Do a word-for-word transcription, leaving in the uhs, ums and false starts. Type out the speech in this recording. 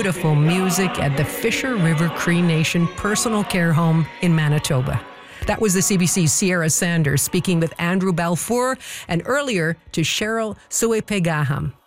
beautiful music at the Fisher River Cree Nation Personal Care Home in Manitoba. That was the C B C's Sierra Sanders speaking with Andrew Balfour, and earlier to Cheryl Suepegaham.